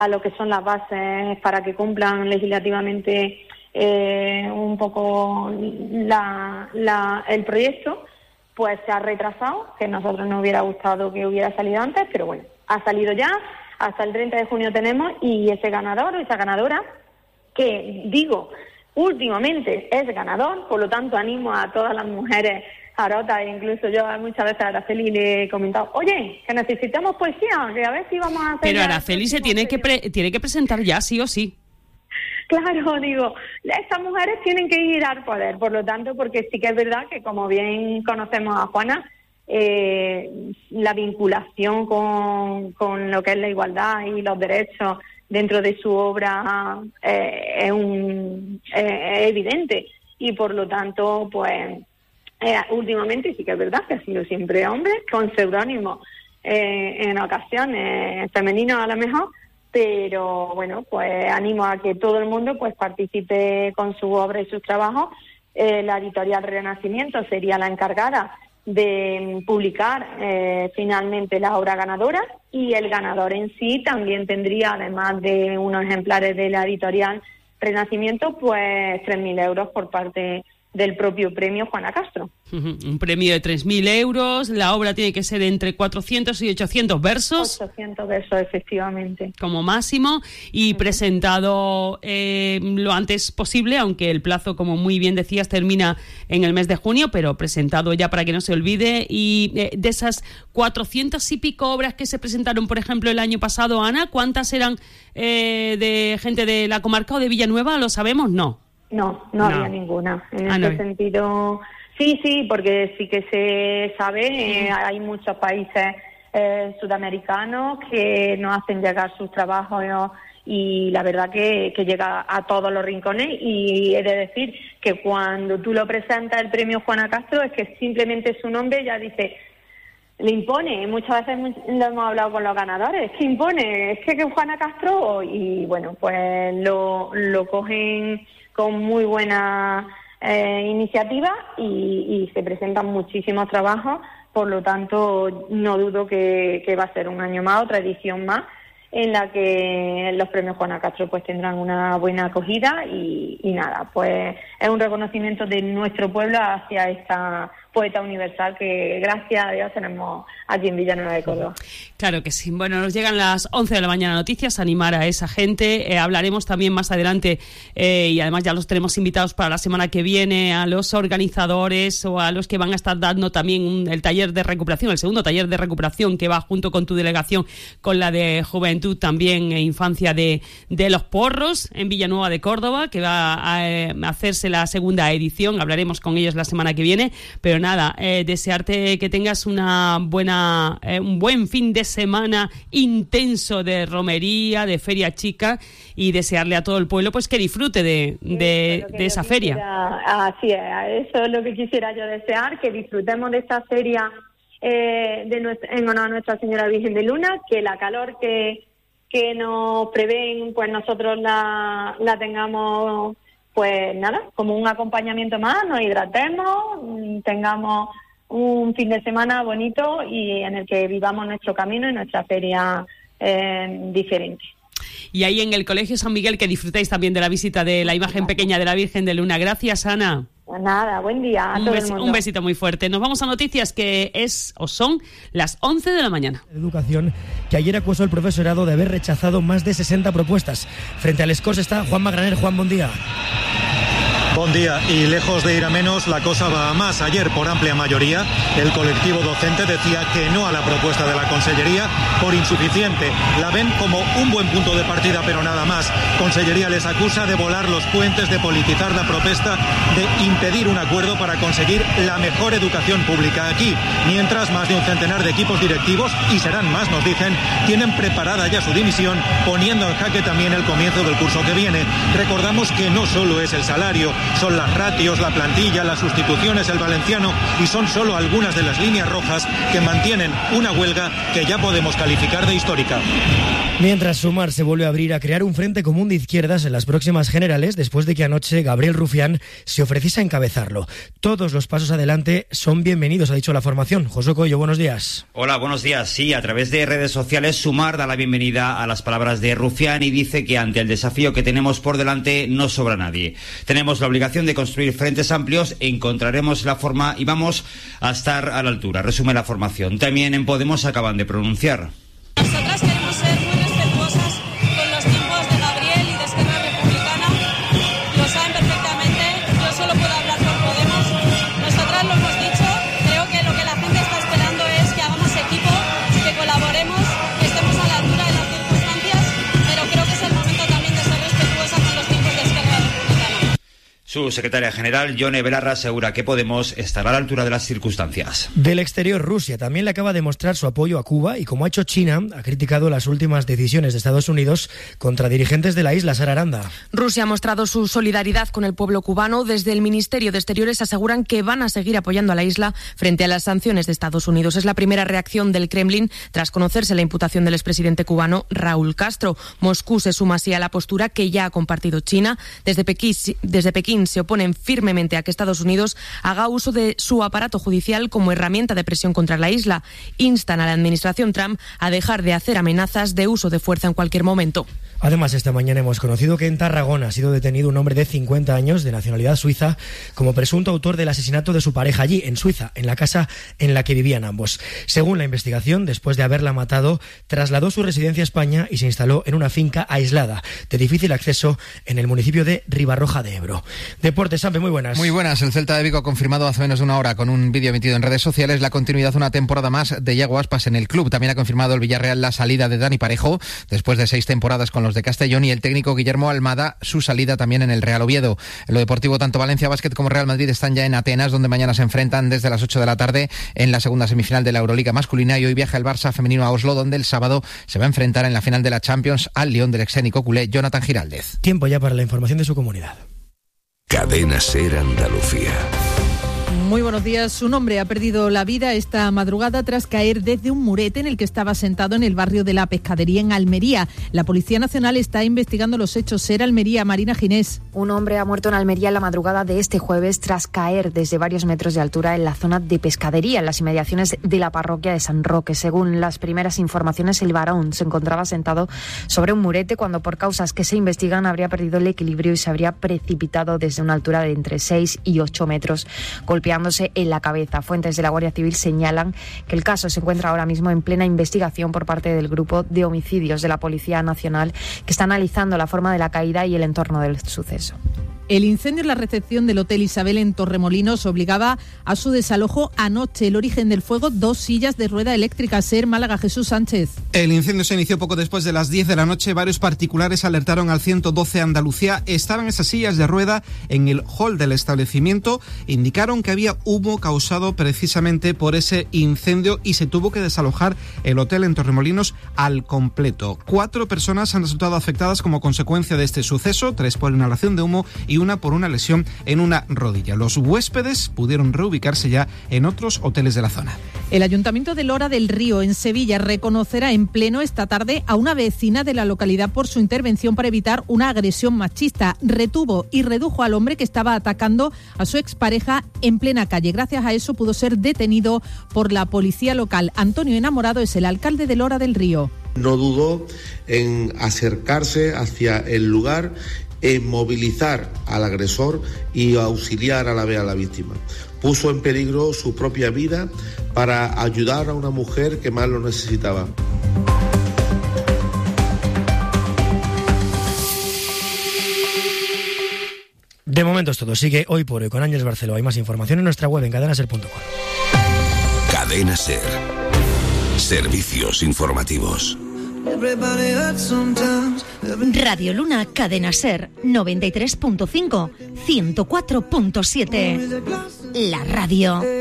a lo que son las bases para que cumplan legislativamente un poco el proyecto, pues se ha retrasado, que a nosotros nos hubiera gustado que hubiera salido antes, pero bueno, ha salido ya, hasta el 30 de junio tenemos, y ese ganador o esa ganadora, que digo, últimamente es ganador, por lo tanto animo a todas las mujeres Arota, e incluso yo muchas veces a Araceli le he comentado, oye, que necesitamos poesía, que a ver si vamos a hacer... Pero Araceli se tiene que presentar ya, sí o sí. Claro, digo, estas mujeres tienen que ir al poder, por lo tanto, porque sí que es verdad que, como bien conocemos a Juana, la vinculación con lo que es la igualdad y los derechos dentro de su obra es evidente, y por lo tanto, pues últimamente sí que es verdad que ha sido siempre hombre, con seudónimo en ocasiones femeninos a lo mejor, pero bueno, pues animo a que todo el mundo pues participe con su obra y sus trabajos. La editorial Renacimiento sería la encargada de publicar finalmente la obra ganadora, y el ganador en sí también tendría, además de unos ejemplares de la editorial Renacimiento, pues 3.000 euros por parte del propio premio Juana Castro. Un premio de 3.000 euros, la obra tiene que ser entre 400 y 800 versos. 800 versos, efectivamente. Como máximo, y presentado lo antes posible, aunque el plazo, como muy bien decías, termina en el mes de junio, pero presentado ya para que no se olvide. Y de esas 400 y pico obras que se presentaron, por ejemplo, el año pasado, Ana, ¿cuántas eran de gente de la comarca o de Villanueva? ¿Lo sabemos? No había ninguna. En este sentido, sí, porque sí que se sabe, hay muchos países sudamericanos que nos hacen llegar sus trabajos, y la verdad que llega a todos los rincones, y he de decir que cuando tú lo presentas el premio Juana Castro, es que simplemente su nombre ya dice, le impone. Muchas veces lo hemos hablado con los ganadores, que impone, es que Juana Castro, y bueno, pues lo cogen con muy buena iniciativa, y se presentan muchísimos trabajos, por lo tanto no dudo que va a ser un año más, otra edición más, en la que los premios Juana Castro pues tendrán una buena acogida, y nada, pues es un reconocimiento de nuestro pueblo hacia esta poeta universal que, gracias a Dios, tenemos aquí en Villanueva de Córdoba. Claro que sí. Bueno, nos llegan las 11 de la mañana noticias, animar a esa gente. Hablaremos también más adelante, y además ya los tenemos invitados para la semana que viene, a los organizadores o a los que van a estar dando también el taller de recuperación, el segundo taller de recuperación, que va junto con tu delegación, con la de Juventud también e Infancia de Los Porros en Villanueva de Córdoba, que va a hacerse la segunda edición. Hablaremos con ellos la semana que viene, pero nada, desearte que tengas un buen fin de semana intenso de romería, de feria chica, y desearle a todo el pueblo pues que disfrute de esa feria. Así es, eso es lo que quisiera yo desear, que disfrutemos de esta feria en honor a Nuestra Señora Virgen de Luna, que la calor que nos prevén, pues nosotros la tengamos, pues nada, como un acompañamiento más, nos hidratemos, tengamos un fin de semana bonito y en el que vivamos nuestro camino y nuestra feria diferente. Y ahí en el Colegio San Miguel, que disfrutéis también de la visita de la imagen pequeña de la Virgen de Luna. Gracias, Ana. Nada, buen día a todo el mundo. Un besito muy fuerte. Nos vamos a noticias, que son las 11 de la mañana. Educación, que ayer acusó el profesorado de haber rechazado más de 60 propuestas. Frente al Scores está Juan Magraner. Juan, buen día. Buen día, y lejos de ir a menos, la cosa va a más. Ayer, por amplia mayoría, el colectivo docente decía que no a la propuesta de la Consellería por insuficiente. La ven como un buen punto de partida, pero nada más. Consellería les acusa de volar los puentes, de politizar la propuesta, de impedir un acuerdo para conseguir la mejor educación pública aquí. Mientras, más de un centenar de equipos directivos, y serán más, nos dicen, tienen preparada ya su dimisión, poniendo en jaque también el comienzo del curso que viene. Recordamos que no solo es el salario. son las ratios, la plantilla, las sustituciones, el valenciano, y son solo algunas de las líneas rojas que mantienen una huelga que ya podemos calificar de histórica. Mientras Sumar se vuelve a abrir a crear un frente común de izquierdas en las próximas generales, después de que anoche Gabriel Rufián se ofreciese a encabezarlo. Todos los pasos adelante son bienvenidos, ha dicho la formación. José Coello, buenos días. Hola, buenos días. Sí, a través de redes sociales, Sumar da la bienvenida a las palabras de Rufián y dice que ante el desafío que tenemos por delante no sobra nadie. Tenemos la obligación de construir frentes amplios, encontraremos la forma y vamos a estar a la altura, resume la formación. También en Podemos acaban de pronunciar. Nosotras queremos ser muy respetuosas con los tiempos de Gabriel y de Esquerra Republicana. Lo saben perfectamente, yo solo puedo hablar por Podemos. Nosotras lo hemos dicho, creo que lo que la gente está esperando es que hagamos equipo, que colaboremos, que estemos a la altura de las circunstancias, pero creo que es el momento también de ser respetuosas con los tiempos de Esquerra Republicana. Su secretaria general, Yone Belarra, asegura que Podemos estará a la altura de las circunstancias. Del exterior, Rusia también le acaba de mostrar su apoyo a Cuba y, como ha hecho China, ha criticado las últimas decisiones de Estados Unidos contra dirigentes de la isla. Sara Aranda. Rusia ha mostrado su solidaridad con el pueblo cubano. Desde el Ministerio de Exteriores aseguran que van a seguir apoyando a la isla frente a las sanciones de Estados Unidos. Es la primera reacción del Kremlin tras conocerse la imputación del expresidente cubano Raúl Castro. Moscú se suma así a la postura que ya ha compartido China. Desde Pekín se oponen firmemente a que Estados Unidos haga uso de su aparato judicial como herramienta de presión contra la isla. Instan a la administración Trump a dejar de hacer amenazas de uso de fuerza en cualquier momento. Además, esta mañana hemos conocido que en Tarragona ha sido detenido un hombre de 50 años de nacionalidad suiza como presunto autor del asesinato de su pareja allí, en Suiza, en la casa en la que vivían ambos. Según la investigación, después de haberla matado, trasladó su residencia a España y se instaló en una finca aislada, de difícil acceso, en el municipio de Ribarroja de Ebro. Deportes, Sampe, muy buenas. Muy buenas. El Celta de Vigo ha confirmado hace menos de una hora, con un vídeo emitido en redes sociales, la continuidad una temporada más de Iago Aspas en el club. También ha confirmado el Villarreal la salida de Dani Parejo, después de 6 temporadas con los de Castellón, y el técnico Guillermo Almada su salida también en el Real Oviedo. En lo deportivo, tanto Valencia Basket como Real Madrid están ya en Atenas, donde mañana se enfrentan desde las 8 de la tarde en la segunda semifinal de la Euroliga masculina, y hoy viaja el Barça femenino a Oslo, donde el sábado se va a enfrentar en la final de la Champions al Lyon del excénico culé Jonathan Giraldez. Tiempo ya para la información de su comunidad. Cadena SER Andalucía. Muy buenos días. Un hombre ha perdido la vida esta madrugada tras caer desde un murete en el que estaba sentado en el barrio de la Pescadería en Almería. La Policía Nacional está investigando los hechos. SER Almería, Marina Ginés. Un hombre ha muerto en Almería en la madrugada de este jueves tras caer desde varios metros de altura en la zona de Pescadería, en las inmediaciones de la parroquia de San Roque. Según las primeras informaciones, el varón se encontraba sentado sobre un murete cuando, por causas que se investigan, habría perdido el equilibrio y se habría precipitado desde una altura de entre 6 y 8 metros, golpeándose en la cabeza. Fuentes de la Guardia Civil señalan que el caso se encuentra ahora mismo en plena investigación por parte del Grupo de Homicidios de la Policía Nacional, que está analizando la forma de la caída y el entorno del suceso. El incendio en la recepción del Hotel Isabel en Torremolinos obligaba a su desalojo anoche. El origen del fuego, 2 sillas de rueda eléctrica. SER Málaga, Jesús Sánchez. El incendio se inició poco después de las 10 de la noche. Varios particulares alertaron al 112 Andalucía. Estaban esas sillas de rueda en el hall del establecimiento. Indicaron que había humo causado precisamente por ese incendio y se tuvo que desalojar el hotel en Torremolinos al completo. 4 personas han resultado afectadas como consecuencia de este suceso, 3 por inhalación de humo y una por una lesión en una rodilla. Los huéspedes pudieron reubicarse ya en otros hoteles de la zona. El Ayuntamiento de Lora del Río, en Sevilla, reconocerá en pleno esta tarde a una vecina de la localidad por su intervención para evitar una agresión machista. Retuvo y redujo al hombre que estaba atacando a su expareja en plena calle. Gracias a eso pudo ser detenido por la policía local. Antonio Enamorado es el alcalde de Lora del Río. No dudó en acercarse hacia el lugar, en movilizar al agresor y auxiliar a la vez a la víctima. Puso en peligro su propia vida para ayudar a una mujer que más lo necesitaba. De momento es todo. Sigue Hoy por Hoy con Ángeles Barceló. Hay más información en nuestra web en cadenaser.com. Cadena SER. Servicios informativos. Radio Luna, Cadena SER, 93.5, 104.7. La radio.